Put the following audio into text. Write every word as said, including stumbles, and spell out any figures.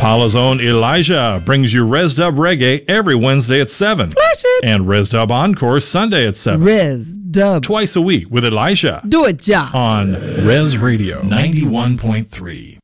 Impala's own Elijah brings you Res Dub Reggae every Wednesday at seven. Flash it. And Res Dub Encore Sunday at seven. Res Dub. Twice a week with Elijah. Do it, Ja. On Res Radio ninety-one point three.